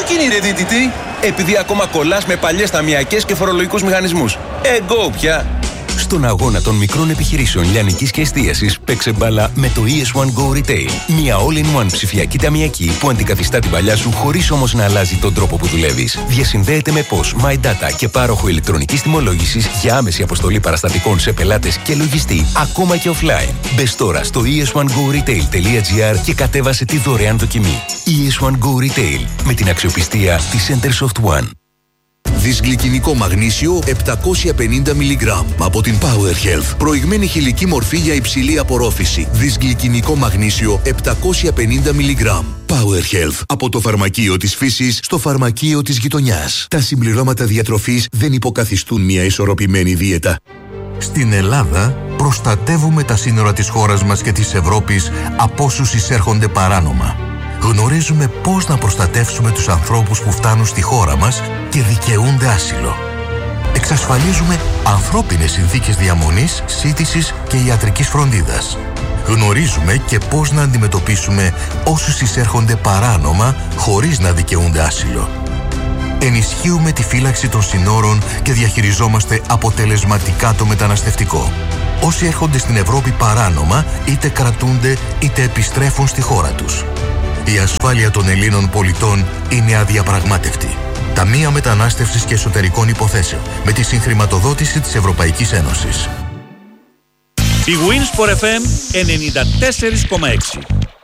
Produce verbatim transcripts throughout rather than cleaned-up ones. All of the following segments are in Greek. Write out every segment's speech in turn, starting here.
κόκκινη ρε διαιτητή. Επειδή ακόμα κολλάς με παλιές ταμιακές και φορολογικούς μηχανισμούς. Εγκό πια. Στον αγώνα των μικρών επιχειρήσεων λιανικής και εστίασης παίξε μπάλα με το ι ες one Go Retail. Μια all-in-one ψηφιακή ταμιακή που αντικαθιστά την παλιά σου χωρίς όμως να αλλάζει τον τρόπο που δουλεύεις. Διασυνδέεται με P O S, MyData και πάροχο ηλεκτρονικής τιμολόγησης για άμεση αποστολή παραστατικών σε πελάτες και λογιστή, ακόμα και offline. Μπες τώρα στο ι ες one go retail τελεία τζι άρ και κατέβασε τη δωρεάν δοκιμή. ι ες one Go Retail με την αξιοπιστία της Centersoft One. Δυσγλυκινικό μαγνήσιο επτακόσια πενήντα μιλιγκράμμ από την Power Health. Προηγμένη χηλική μορφή για υψηλή απορρόφηση. Δυσγλυκινικό μαγνήσιο επτακόσια πενήντα μιλιγκράμμ. Power Health. Από το φαρμακείο της φύσης στο φαρμακείο της γειτονιάς. Τα συμπληρώματα διατροφής δεν υποκαθιστούν μια ισορροπημένη δίαιτα. Στην Ελλάδα προστατεύουμε τα σύνορα της χώρας μας και της Ευρώπης από όσους εισέρχονται παράνομα. Γνωρίζουμε πώς να προστατεύσουμε τους ανθρώπους που φτάνουν στη χώρα μας και δικαιούνται άσυλο. Εξασφαλίζουμε ανθρώπινες συνθήκες διαμονής, σύντησης και ιατρικής φροντίδας. Γνωρίζουμε και πώς να αντιμετωπίσουμε όσους εισέρχονται παράνομα χωρίς να δικαιούνται άσυλο. Ενισχύουμε τη φύλαξη των συνόρων και διαχειριζόμαστε αποτελεσματικά το μεταναστευτικό. Όσοι έρχονται στην Ευρώπη παράνομα είτε κρατούνται είτε επιστρέφουν στη χώρα τους. Η ασφάλεια των Ελλήνων πολιτών είναι αδιαπραγμάτευτη. Ταμεία Μετανάστευσης και Εσωτερικών Υποθέσεων με τη συγχρηματοδότηση της Ευρωπαϊκής Ένωσης. Η Winsport εφ εμ ενενήντα τέσσερα κόμμα έξι.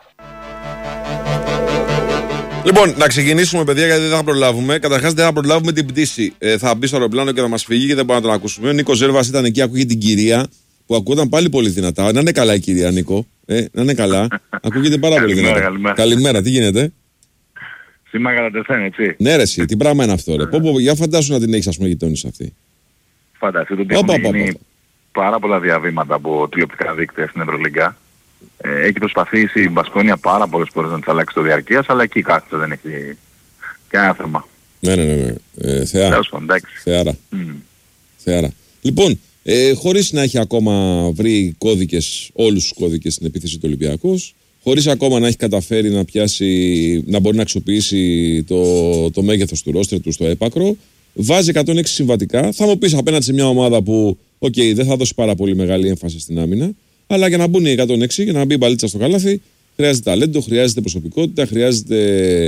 Λοιπόν, να ξεκινήσουμε, παιδιά, γιατί δεν θα προλάβουμε. Καταρχάς, δεν θα προλάβουμε την πτήση. Ε, θα μπει στο αεροπλάνο και θα μας φύγει και δεν μπορούμε να τον ακούσουμε. Ο Νίκος Ζέρβας ήταν εκεί, ακούγε την κυρία που ακούγονταν πάλι πολύ δυνατά. Να είναι καλά η κυρία, Νίκο. Ε, να είναι καλά. Ακούγεται πάρα πολύ δυνατά. Καλημέρα. Καλημέρα, τι γίνεται? Σήμερα κατατεθέν, έτσι. Ναι, ρε, εσύ, τι πράγμα είναι αυτό, ρε. Πω, πω, για φαντάσου να την έχεις, ας πούμε, γειτόνισσα αυτή. Φανταστείτε ότι έχουν γίνει πάρα πολλά διαβήματα από τηλεοπτικά δίκτυα στην Ευρωλίγκα. Ε, έχει προσπαθήσει η Μπασκόνια πάρα πολλές φορές να της αλλάξει το διαρκείας, αλλά εκεί κάθεται, δεν έχει κανένα θέμα. Ναι, ναι, ναι. ναι. Ε, θεά. Τέλος πάντων, εντάξει. Θεάρα. Mm. Θεάρα. Λοιπόν, ε, χωρίς να έχει ακόμα βρει κώδικες, όλους τους κώδικες στην επίθεση του Ολυμπιακός, χωρίς ακόμα να έχει καταφέρει να πιάσει, να μπορεί να αξιοποιήσει το, το μέγεθος του ρόστερ του στο έπακρο, βάζει εκατόν έξι συμβατικά. Θα μου πεις απέναντι σε μια ομάδα που, οκ, okay, δεν θα δώσει πάρα πολύ μεγάλη έμφαση στην άμυνα, αλλά για να μπουν οι εκατόν έξι, για να μπει η μπαλίτσα στο καλάθι, χρειάζεται ταλέντο, χρειάζεται προσωπικότητα, χρειάζεται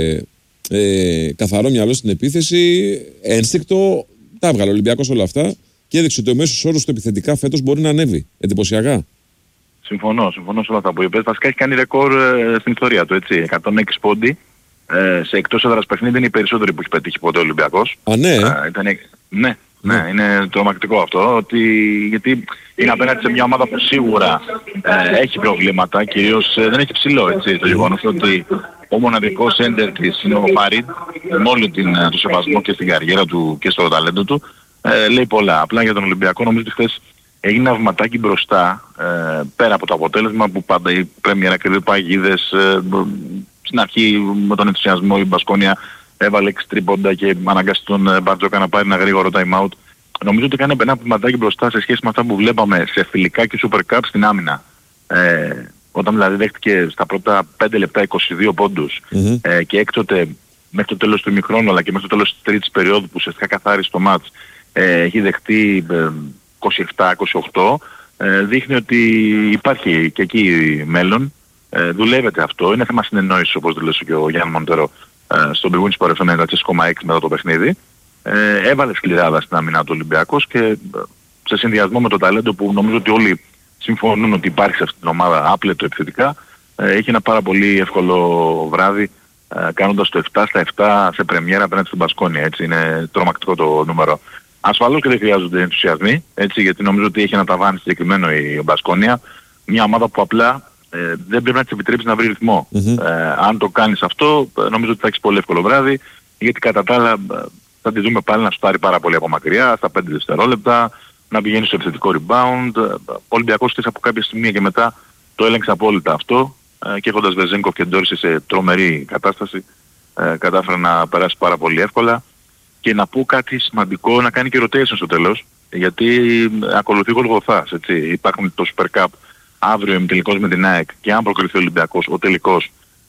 ε, καθαρό μυαλό στην επίθεση, ένστικτο. Τα έβγαλε ο Ολυμπιακός όλα αυτά και έδειξε ότι ο μέσος όρος του επιθετικά φέτος μπορεί να ανέβει. Εντυπωσιακά. Συμφωνώ, συμφωνώ σε όλα αυτά που είπες. Βασικά έχει κάνει ρεκόρ ε, στην ιστορία του, έτσι. εκατόν έξι πόντι. Ε, σε εκτός έδρας παιχνίδι είναι οι περισσότεροι που έχει πετύχει ποτέ ο Ολυμπιακός. Α, ναι. Ε, ήταν, ναι, ναι, ναι, είναι τρομακτικό αυτό. Ότι, γιατί είναι απέναντι σε μια ομάδα που σίγουρα ε, έχει προβλήματα, κυρίως ε, δεν έχει ψηλό, έτσι. Το γεγονός ότι ο μοναδικός έντερ της είναι ο Φαρίντ, με όλο την, το σεβασμό και στην καριέρα του και στο ταλέντο του, ε, λέει πολλά. Απλά για τον Ολυμπιακό νομίζω ότι χθες έγινε ένα βηματάκι μπροστά, ε, πέρα από το αποτέλεσμα που πάντα η Πρέμιερα κρύβει παγίδες. Ε, στην αρχή με τον ενθουσιασμό η Μπασκόνια έβαλε έξι τρίποντα και αναγκάστηκε τον Μπαρτζόκα να πάρει ένα γρήγορο time out. Νομίζω ότι έκανε ένα βηματάκι μπροστά σε σχέση με αυτά που βλέπαμε σε φιλικά και Super Cup στην άμυνα. Ε, όταν δηλαδή δέχτηκε στα πρώτα πέντε λεπτά είκοσι δύο πόντους mm-hmm. ε, και έκτοτε μέχρι το τέλος του ημιχρόνου αλλά και μέχρι το τέλος της τρίτης περίοδου που ουσιαστικά καθάρισε το μάτς ε, έχει δεχτεί ε, είκοσι επτά είκοσι οκτώ, ε, δείχνει ότι υπάρχει και εκεί μέλλον. Ε, δουλεύεται αυτό. Είναι θέμα συνεννόησης, όπως δήλωσε και ο Γιάννη Μοντερό ε, στον Big Win Sport εφ εμ ενενήντα τέσσερα κόμμα έξι μετά το παιχνίδι. Ε, έβαλε σκληράδα στην άμυνα του Ολυμπιακός και ε, σε συνδυασμό με το ταλέντο που νομίζω ότι όλοι συμφωνούν ότι υπάρχει σε αυτήν την ομάδα άπλετο επιθετικά, ε, έχει ένα πάρα πολύ εύκολο βράδυ ε, κάνοντας το επτά στα επτά σε πρεμιέρα απέναντι στην Μπασκόνια. Έτσι, είναι τρομακτικό το νούμερο. Ασφαλώς και δεν χρειάζονται ενθουσιασμοί, έτσι, γιατί νομίζω ότι έχει ένα ταβάνι συγκεκριμένο η Μπασκόνια. Μια ομάδα που απλά ε, δεν πρέπει να της επιτρέψει να βρει ρυθμό. Mm-hmm. Ε, αν το κάνεις αυτό, νομίζω ότι θα έχεις πολύ εύκολο βράδυ, γιατί κατά τα άλλα θα τη δούμε πάλι να σουτάρει πάρα πολύ από μακριά, στα πέντε δευτερόλεπτα, να πηγαίνει στο επιθετικό rebound. Ο Ολυμπιακός της από κάποια στιγμή και μετά το έλεγξε απόλυτα αυτό ε, και έχοντας Βεζένκοφ και Ντόρση σε τρομερή κατάσταση, ε, κατάφερε να περάσει πάρα πολύ εύκολα. Και να πω κάτι σημαντικό, να κάνει και rotation στο τέλος, γιατί ακολουθεί Γολγοθάς, έτσι. Υπάρχουν το Super Cup αύριο ημιτελικός με την ΑΕΚ και αν προκριθεί ο Ολυμπιακός, ο τελικός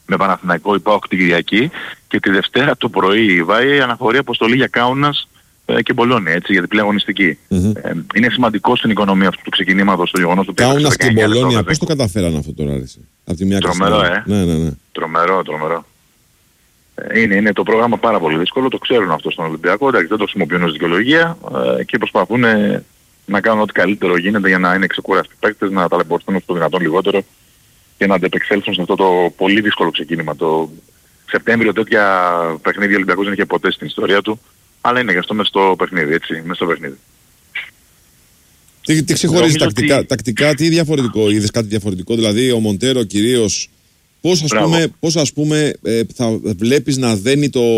με Παναθηναϊκό η ΠΑΟΚ την Κυριακή και τη Δευτέρα το πρωί βάει αναχωρεί αποστολή για Κάουνας ε, και Μπολόνια, έτσι, για διπλή αγωνιστική. Mm-hmm. Ε, είναι σημαντικό στην οικονομία αυτού του ξεκινήματος το γεγονός ότι Κάουνας και Μπολόνια, πώς το καταφέραν αυτό τώρα, αρέσει. Από τη μια τρομερό, ε. Ναι, ναι, ναι. Τρομερό, τρομερό. Ε, είναι, είναι το πρόγραμμα πάρα πολύ δύσκολο, το ξέρουν αυτό στον Ολυμπιακό, εντάξει, δεν το χρησιμοποιούν ως δικαιολογία ε, και προσπαθούν ε, να κάνουν ό,τι καλύτερο γίνεται για να είναι ξεκούραστοι παίκτες, να ταλαιπωρηθούν στο δυνατόν λιγότερο και να αντεπεξέλθουν σε αυτό το πολύ δύσκολο ξεκίνημα. Το Σεπτέμβριο τέτοια παιχνίδια ο Ολυμπιακός δεν είχε ποτέ στην ιστορία του, αλλά είναι γι' αυτό μέσα στο παιχνίδι, έτσι, μέσα στο παιχνίδι. Τι, τι ξεχωρίζει τακτικά, ότι... τακτικά, τι διαφορετικό, είδες κάτι διαφορετικό, δηλαδή ο Μοντέρο κυρίως, πώς ας πούμε, πώς ας πούμε ε, θα βλέπεις να δένει το...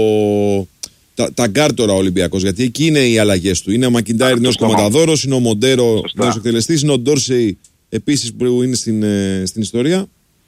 Τα, τα γκάρ τώρα ο Ολυμπιακός, γιατί εκεί είναι οι αλλαγές του. Είναι ο Μακιντάιρ νέος κομματαδόρος, είναι ο Μοντέρο νέος εκτελεστής, είναι ο Ντόρσεϊ επίσης που είναι στην, ε, στην ιστορία.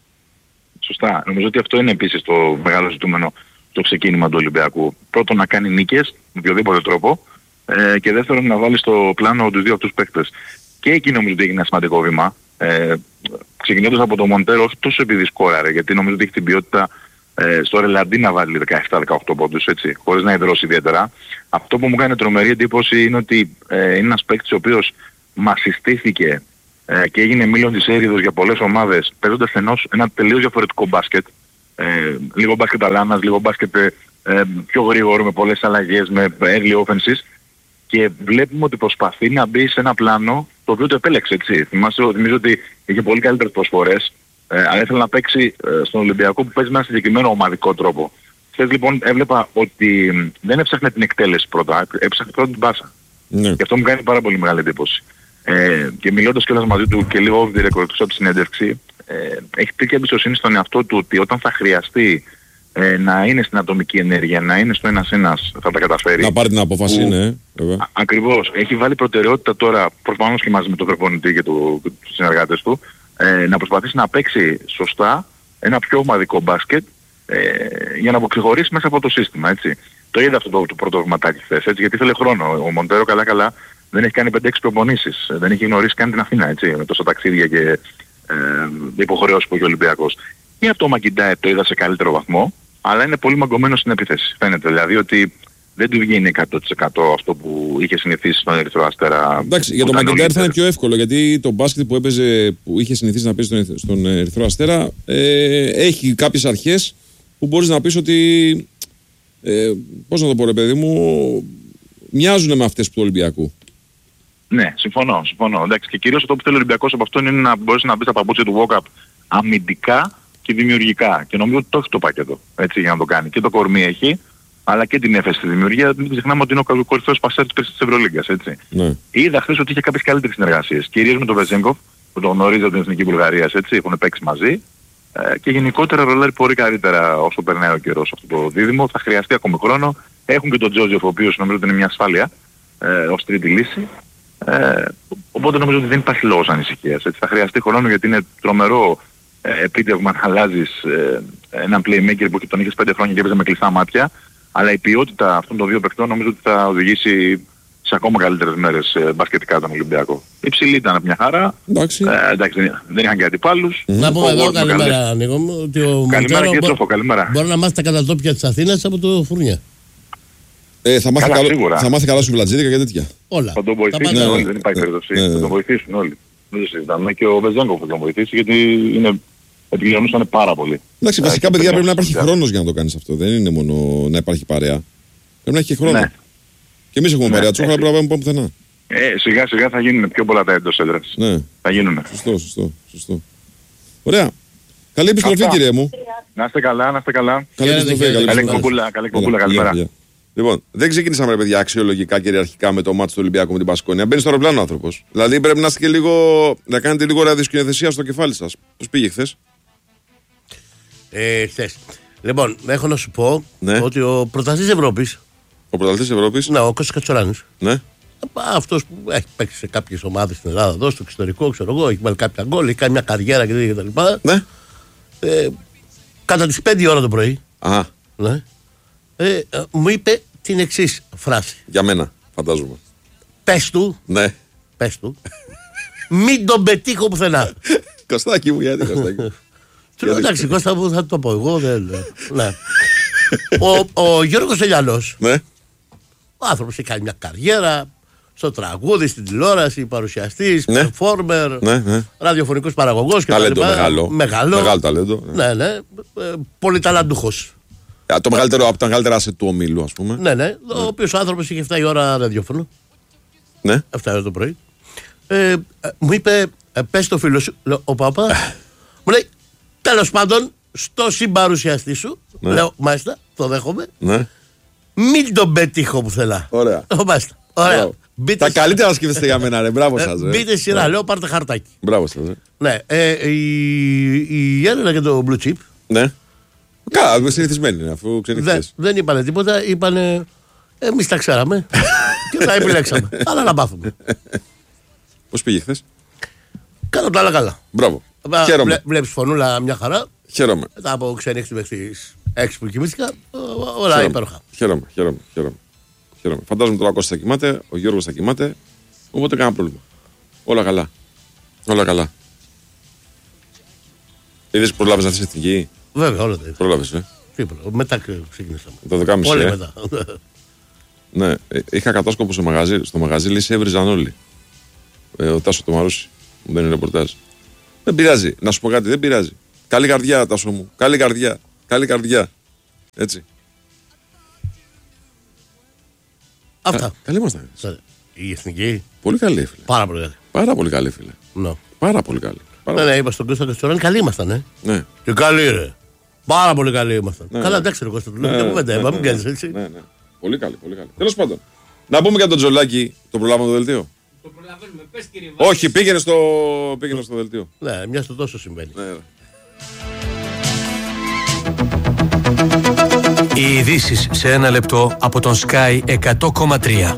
Σωστά. Νομίζω ότι αυτό είναι επίσης το μεγάλο ζητούμενο το ξεκίνημα του Ολυμπιακού. Πρώτον να κάνει νίκες με οποιοδήποτε τρόπο ε, και δεύτερον να βάλει στο πλάνο τους δύο αυτούς παίκτες. Και εκεί νομίζω ότι έγινε ένα σημαντικό βήμα. Ε, ξεκινώντας από τον Μοντέρο, όχι τόσο επειδή σκόραρε, γιατί νομίζω ότι έχει την ποιότητα ε, στο ρελαντί να βάλει δεκαεπτά δεκαοκτώ πόντους, έτσι, χωρίς να υδρώσει ιδιαίτερα. Αυτό που μου κάνει τρομερή εντύπωση είναι ότι ε, είναι ένας παίκτης ο οποίος μας συστήθηκε ε, και έγινε μήλον της έρηδος για πολλές ομάδες, παίζοντας ενός ένα τελείως διαφορετικό μπάσκετ. Ε, λίγο μπάσκετ αλάνας, λίγο μπάσκετ ε, ε, πιο γρήγορο, με πολλές αλλαγές, με early offenses. Και βλέπουμε ότι προσπαθεί να μπει σε ένα πλάνο το οποίο το επέλεξε, έτσι. Θυμάσαι, θυμίζω ότι είχε πολύ καλύτερες προσφορές, ε, αλλά ήθελε να παίξει ε, στον Ολυμπιακό που παίζει με ένα συγκεκριμένο ομαδικό τρόπο. Χθες λοιπόν έβλεπα ότι δεν έψαχνε την εκτέλεση πρώτα, έψαχνε πρώτα την πάσα. Ναι. Και αυτό μου κάνει πάρα πολύ μεγάλη εντύπωση. Ε, και μιλώντας κιόλας μαζί του και λίγο off the record από τη συνέντευξη, ε, έχει πήρε εμπιστοσύνη στον εαυτό του ότι όταν θα χρειαστεί ε, να είναι στην ατομική ενέργεια, να είναι στο ένας ένας, θα τα καταφέρει. Να πάρει την απόφαση, που, ναι. Α, ακριβώς. Έχει βάλει προτεραιότητα τώρα, προφανώς και μαζί με τον προπονητή και του, τους συνεργάτες του, ε, να προσπαθήσει να παίξει σωστά ένα πιο ομαδικό μπάσκετ ε, για να αποκρηγορήσει μέσα από το σύστημα, έτσι. Το είδα αυτό το, το πρώτο βηματάκι χθες, έτσι, γιατί ήθελε χρόνο. Ο Μοντέρο καλά καλά δεν έχει κάνει πέντε έξι προπονήσεις, δεν έχει γνωρίσει καν την Αθήνα, έτσι, με τόσα ταξίδια και ε, υποχρεώσεις που έχει ο Ολυμπιακός. Και αυτό ο Μακιντάιρ το είδα σε καλύτερο βαθμό, αλλά είναι πολύ μαγκωμένος στην επίθεση. Φαίνεται δηλαδή ότι δεν του βγαίνει εκατό τοις εκατό αυτό που είχε συνηθίσει στον Ερυθρό Αστέρα. Εντάξει, για τον Μακιντάιρ θα είναι πιο εύκολο, γιατί το μπάσκετ που έπαιζε, που είχε συνηθίσει να παίζει στον, στον Ερυθρό Αστέρα, ε, έχει κάποιες αρχές που μπορείς να πεις ότι, ε, πώς να το πω ρε παιδί μου, μοιάζουν με αυτές του Ολυμπιακού. Ναι, συμφωνώ, συμφωνώ. Εντάξει, και κυρίως αυτό που θέλει ο Ολυμπιακός από αυτό είναι να μπορέσει να μπει στα παπούτσια του walk-up αμυντικά και δημιουργικά. Και νομίζω ότι το έχει το πακέτο, έτσι, για να το κάνει. Και το κορμί έχει, αλλά και την έφεση στη δημιουργία. Μην ξεχνάμε ότι είναι ο κορυφαίος πασέρ της Ευρωλίγκας, έτσι. Ναι. Είδα χθες ότι είχε κάποιες καλύτερες συνεργασίες. Κυρίως με τον Βεζέγκοφ, που τον γνωρίζει από την Εθνική Βουλγαρίας, έτσι, έχουν παίξει μαζί. Ε, και γενικότερα ρολάρει πολύ καλύτερα όσο περνάει ο καιρός αυτό το δίδυμο. Θα χρειαστεί ακόμη χρόνο. Έχουν και τον Τζόζεφ, ο οποίος νομίζω ότι είναι μια ασφάλεια ε, ως τρίτη λύση. Ε, οπότε νομίζω ότι δεν υπάρχει λόγος ανησυχίας. Έτσι. Θα χρειαστεί χρόνο γιατί είναι τρομερό ε, επίτευγμα να αλλάζεις ε, έναν playmaker που τον είχες πέντε χρόνια και έπαιζε με κλειστά μάτια. Αλλά η ποιότητα αυτών των δύο παιχτών νομίζω ότι θα οδηγήσει σε ακόμα καλύτερες μέρες ε, μπασκετικά τον Ολυμπιακό. Υψηλή ήταν μια χαρά. Εντάξει, ε, εντάξει δεν, δεν είχαν και αντιπάλους. Mm. Να πούμε εδώ καλημέρα Νίκο μου ότι ο καλημέρα Μοντέρο Τσόφο, καλημέρα. Μπορεί να μάθει τα κατατόπια της Αθήνας από το Φουρνιά. Ε, θα, μάθει καλά, καλό, θα μάθει καλά σου βλατζίδικα και τέτοια. Όλα. Θα τον βοηθήσουν ναι, όλοι, δεν υπάρχει περίπτωση. Ναι, ναι. Θα τον βοηθήσουν όλοι. Δεν το συζητάμε. Και ο Βεζέγκοφ θα τον βοηθήσει γιατί είναι, επικοινωνούσαν πάρα πολύ. Εντάξει, ε, βασικά παιδιά πρέπει να υπάρχει χρόνος για να το κάνεις αυτό. Δεν είναι μόνο να υπάρχει παρέα. Πρέπει να έχει και χρόνο. Ναι. Και εμείς έχουμε ναι, παρέα Τσόχα, πρέπει να πάμε πουθενά. Ε, σιγά σιγά θα γίνουν πιο πολλά τα έντος έδρας. Ναι. Θα γίνουν. Σωστό, σωστό, σωστό. Ωραία. Καλή επιστροφή κύριε μου. Να είστε καλά, να είστε καλά. Καλή επιστροφή. Καλή εκπομπούλα, καλημέρα. Λοιπόν, δεν ξεκινήσαμε ρε παιδιά αξιολογικά κυριαρχικά με το μάτσο του Ολυμπιακού με την Πασκόνια. Μπαίνει στο αεροπλάνο ο άνθρωπος. Δηλαδή πρέπει να, είστε και λίγο, να κάνετε λίγο ραδιοσκηνοθεσία στο κεφάλι σας. Πώς πήγε χθες? Ε, χθες. Λοιπόν, έχω να σου πω ναι. ότι ο πρωταθλητής Ευρώπης. Ο πρωταθλητής Ευρώπης. Ναι, ο Κώστας Κατσουράνης. Ναι. Αυτός που έχει παίξει σε κάποιες ομάδες στην Ελλάδα, εδώ στο εξωτερικό, ξέρω εγώ, έχει βάλει κάποια γκολ, έχει κάνει μια καριέρα κτλ. Ναι. Ε, κατά τις πέντε ώρα το πρωί. Αχα. Ναι. Ε, ε, μου είπε την εξής φράση. Για μένα, φαντάζομαι. Πες του. Ναι. Πες του. Μην τον πετύχω πουθενά. Κωστάκι μου, γιατί Κωστάκι. Εντάξει, Κώστα μου, θα το πω εγώ. Δεν... ναι. ο, ο Γιώργος Ελιανός, ναι. ο άνθρωπος έχει κάνει μια καριέρα στο τραγούδι, στην τηλεόραση, παρουσιαστής, ναι. performer, ναι, ναι. ραδιοφωνικός παραγωγός και ταλέντο μεγάλο. Μεγάλο. Μεγάλο ταλέντο. Ναι, ναι. ναι. Ε, πολύ ταλαντούχος. Το μεγαλύτερο από τα μεγαλύτερα σε του ομίλου, ας πούμε. Ναι, ναι. ναι. Ο οποίος άνθρωπος είχε εφτά η ώρα ραδιόφωνο. Ναι. εφτά η ώρα το πρωί. Ε, ε, μου είπε, ε, πες το φίλο σου, λέω, ο Παπά. Μου λέει, τέλος πάντων, στο συμπαρουσιαστή σου. Ναι. Λέω, μάλιστα, το δέχομαι. Ναι. Μην τον πετύχω πουθενά. Ωραία. Λέω, μάλιστα. Ωραία. Τα καλύτερα σκέφτεστε για μένα, ρε. Μπράβο σας. Ρε. Μπείτε σειρά, λέω, πάρτε χαρτάκι. Μπράβο σας. Ρε. Ναι. Ε, η, η Έλενα και το Blue Chip. Ναι. Καλά, συνηθισμένοι είναι, αφού ξενυχτές. Δεν, δεν είπανε τίποτα, είπανε εμείς τα ξέραμε και τα επιλέξαμε. Αλλά να μάθουμε. Πώς πήγε χθες? Κάνω τα άλλα καλά. Μπράβο. Χαίρομαι. Βλέ, βλέπεις φωνούλα μια χαρά. Χαίρομαι. Μετά από ξενύχτη μέχρι τις έξι που κοιμήθηκα, όλα υπέροχα. Χαίρομαι, χαίρομαι, χαίρομαι. χαίρομαι. Φαντάζομαι τώρα ο Κώστας θα κοιμάται, ο Γιώργος θα κοιμάται, οπότε κανένα πρόβλημα. Όλα καλά. Όλα καλά. Είδες που προλάβες να θες εθνική? Βέβαια, όλα τα είδα. Προλάβες, ε. Τίποτα. Μετά ξεκινήσαμε. Το δέκα και μισή. Πολύ ε. μετά. Ναι, είχα κατάσκοπο στο μαγαζί. Στο μαγαζί λύση έβριζαν όλοι. Ε, ο Τάσο το Μαρούσι μου δίνει ρεπορτάζ. Δεν πειράζει. Να σου πω κάτι, δεν πειράζει. Καλή καρδιά, Τάσο μου. Καλή καρδιά. Καλή καρδιά. Έτσι. Αυτά. Α, καλή ήμασταν. Η εθνική. Πολύ καλή, φίλε. Πάρα πολύ καλή. Πάρα πολύ καλή, φίλε. No. Πάρα πολύ καλή. Πάρα ναι, πολύ. ναι, είπα στον Κώστα Καστοράνη, καλοί ήμασταν, ε. Ναι. Και καλοί, ρε. Πάρα πολύ καλοί ήμασταν. Ναι, Καλά, ναι. εντάξει, ρε Κώστα, του λέω Ναι, μια ναι, κουβέντα, ναι, είπα, ναι, μην κάνεις έτσι. Ναι, ναι. Πολύ καλή, πολύ καλή. Τέλος πάντων. Να πούμε για τον Τζολάκη, το προλάβαμε το δελτίο. Το προλαβαίνουμε, πες κύριε Βάρη. Όχι, πήγαινε στο, πήγαινε στο δελτίο. Ναι, μια στο τόσο συμβαίνει. Ναι, ναι. Οι ειδήσεις σε ένα λεπτό από τον Sky εκατό κόμμα τρία.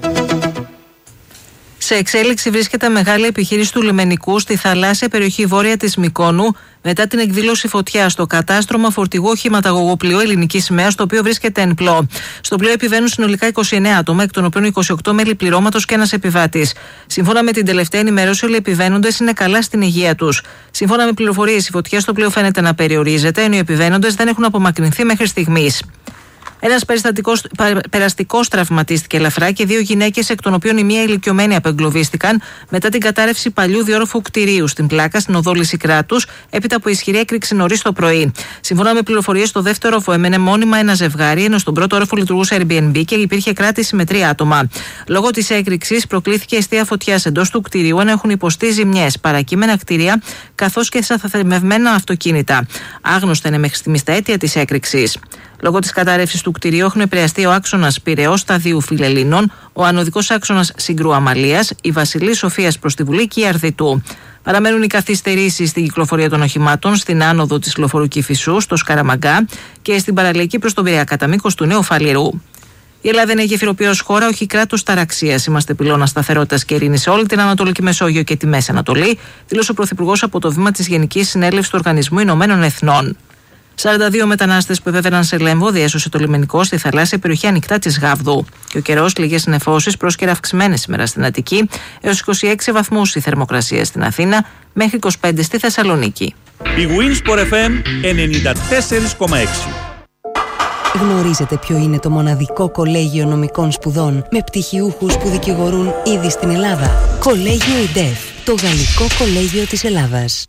Σε εξέλιξη βρίσκεται μεγάλη επιχείρηση του λιμενικού στη θαλάσσια περιοχή βόρεια της Μυκόνου μετά την εκδήλωση φωτιά στο κατάστρωμα φορτηγού οχηματαγωγοπλοίου ελληνική σημαία, το οποίο βρίσκεται εν πλώ. Στο πλοίο επιβαίνουν συνολικά είκοσι εννέα άτομα, εκ των οποίων είκοσι οκτώ μέλη πληρώματος και ένας επιβάτης. Σύμφωνα με την τελευταία ενημέρωση, όλοι οι επιβαίνοντες είναι καλά στην υγεία τους. Σύμφωνα με πληροφορίες, η φωτιά στο πλοίο φαίνεται να περιορίζεται, ενώ οι επιβαίνοντες δεν έχουν απομακρυνθεί μέχρι στιγμής. Ένας περαστικός τραυματίστηκε ελαφρά και δύο γυναίκες, εκ των οποίων η μία ηλικιωμένη, απεγκλωβίστηκαν μετά την κατάρρευση παλιού διόροφου κτηρίου στην Πλάκα, στην οδό Λυσικράτους, έπειτα από ισχυρή έκρηξη νωρίς το πρωί. Σύμφωνα με πληροφορίες, στο δεύτερο όροφο έμενε μόνιμα ένα ζευγάρι, ενώ στον πρώτο όροφο λειτουργούσε Airbnb και υπήρχε κράτηση με τρία άτομα. Λόγω της έκρηξης προκλήθηκε αιστεία φωτιάς εντός του κτηρίου, ενώ έχουν υποστεί ζημιές, παρακείμενα κτίρια καθώς και σταθεμευμένα αυτοκίνητα. Άγνωστα είναι μέχρι στιγμής τα αίτια της έκρηξης. Λόγω της κατάρρευσης του κτηρίου έχουν επηρεαστεί ο άξονας Πειραιώς Σταδίου Φιλελλήνων, ο ανωδικός άξονας Συγκρού Αμαλίας, η Βασιλής Σοφίας προς τη Βουλή και η Αρδιτού. Παραμένουν οι καθυστερήσεις στην κυκλοφορία των οχημάτων στην άνοδο της Λοφορού Κηφισού, στο Σκαραμαγκά και στην παραλιακή προς τον Πειραιά κατά μήκος του Νέου Φαλιρού. Η Ελλάδα είναι γεφυροποιός χώρα, όχι κράτος ταραξίας. Είμαστε πυλώνα σταθερότητας και ειρήνης σε όλη την Ανατολική Μεσόγειο και τη Μέση Ανατολή, δήλωσε ο Πρωθυπουργός από το βήμα της Γενικής Συνέλευσης του Οργανισμού Ηνωμένων Εθνών. σαράντα δύο μετανάστες που επέβαιναν σε Λέμβο διέσωσε το λιμενικό στη θαλάσσια περιοχή ανοιχτά της Γάβδου. Και ο καιρός, λίγες νεφώσεις, πρόσκαιρα αυξημένες σήμερα στην Αττική, έως είκοσι έξι βαθμούς η θερμοκρασία στην Αθήνα, μέχρι είκοσι πέντε στη Θεσσαλονίκη. Η Winsport εφ εμ ενενήντα τέσσερα κόμμα έξι. Γνωρίζετε ποιο είναι το μοναδικό κολέγιο νομικών σπουδών με πτυχιούχους που δικηγορούν ήδη στην Ελλάδα? Κολέγιο ΙΝΤΕΦ, το γαλλικό κολέγιο της Ελλάδας.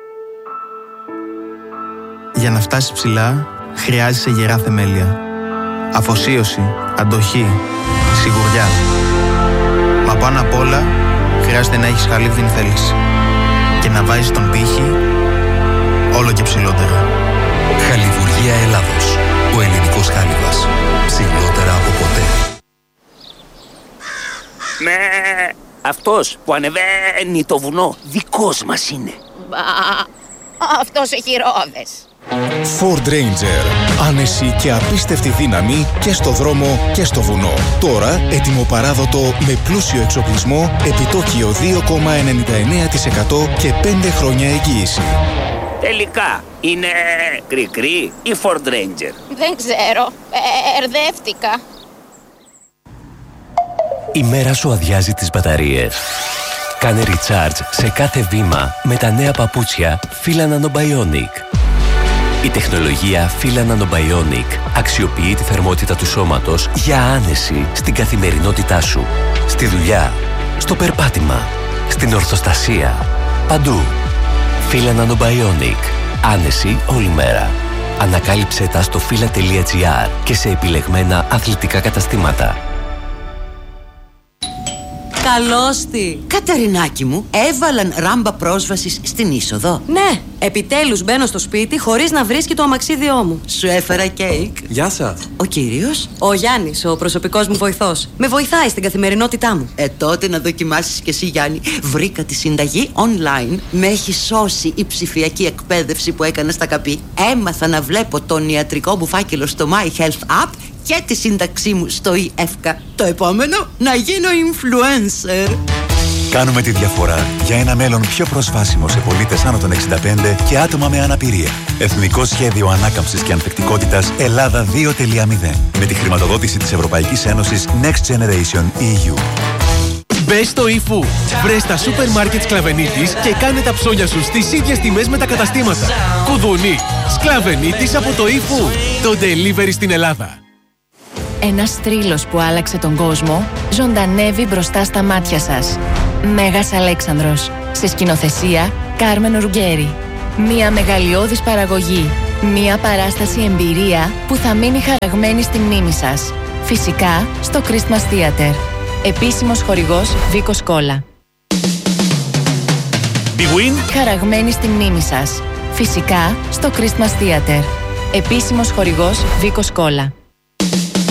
Για να φτάσεις ψηλά, χρειάζεσαι γερά θεμέλια. Αφοσίωση, αντοχή, σιγουριά. Μα πάνω απ' όλα, χρειάζεται να έχεις χαλίβδινη θέληση. Και να βάζεις τον πύχη όλο και ψηλότερα. Χαλιβουργία Ελλάδος. Ο ελληνικός χάλιβας. Ψηλότερα από ποτέ. Με αυτός που ανεβαίνει το βουνό, δικός μας είναι. Μπα, αυτός έχει ρόδες. Ford Ranger. Άνεση και απίστευτη δύναμη και στο δρόμο και στο βουνό. Τώρα έτοιμο παράδοτο με πλούσιο εξοπλισμό, επιτόκιο δύο κόμμα ενενήντα εννέα τοις εκατό και πέντε χρόνια εγγύηση. Τελικά, είναι κρικρί ή Ford Ranger? Δεν ξέρω, μπερδεύτηκα. Η μέρα σου αδειάζει τις μπαταρίες. Κάνε recharge σε κάθε βήμα με τα νέα παπούτσια Fila Nano Bionic. Η τεχνολογία Fila Nanobionic αξιοποιεί τη θερμότητα του σώματος για άνεση στην καθημερινότητά σου. Στη δουλειά, στο περπάτημα, στην ορθοστασία, παντού. Fila Nanobionic. Άνεση όλη μέρα. Ανακάλυψέ τα στο fila τελεία gr και σε επιλεγμένα αθλητικά καταστήματα. Καλώς τη! Καταρινάκη μου, έβαλαν ράμπα πρόσβασης στην είσοδο. Ναι, επιτέλους μπαίνω στο σπίτι χωρίς να βρίσκει το αμαξίδιό μου. Σου έφερα κέικ. Γεια σας. Ο κύριος? Ο Γιάννης, ο προσωπικός μου βοηθός. Με βοηθάει στην καθημερινότητά μου. Ε, τότε να δοκιμάσεις κι εσύ, Γιάννη. Βρήκα τη συνταγή online. Με έχει σώσει η ψηφιακή εκπαίδευση που έκανα στα ΚΑΠΗ. Έμαθα να βλέπω τον ιατρικό μου φάκελο στο My Health App και τη σύνταξή μου στο ι-εύκα. Το επόμενο, να γίνω influencer. Κάνουμε τη διαφορά για ένα μέλλον πιο προσβάσιμο σε πολίτες άνω των εξήντα πέντε και άτομα με αναπηρία. Εθνικό Σχέδιο Ανάκαμψης και Ανθεκτικότητας Ελλάδα δύο τελεία μηδέν. Με τη χρηματοδότηση της Ευρωπαϊκής Ένωσης Next Generation ι γιου. Μπες στο eFood. Βρες τα σούπερ μάρκετ Σκλαβενίτης και κάνε τα ψώνια σου στις ίδιες τιμές με τα καταστήματα. Κουδουνί. Σκλαβενίτης από το eFood. Το delivery στην Ελλάδα. Ένας θρύλος που άλλαξε τον κόσμο ζωντανεύει μπροστά στα μάτια σας. Μέγας Αλέξανδρος. Σε σκηνοθεσία Κάρμεν Ουργκέρι. Μία μεγαλειώδης παραγωγή. Μία παράσταση εμπειρία που θα μείνει χαραγμένη στη μνήμη σας. Φυσικά στο Christmas Theater. Επίσημος χορηγός Βίκος Κόλλα. Big Win. Χαραγμένη στη μνήμη σας. Φυσικά στο Christmas Theater. Επίσημος χορηγός Βίκος Κόλλα.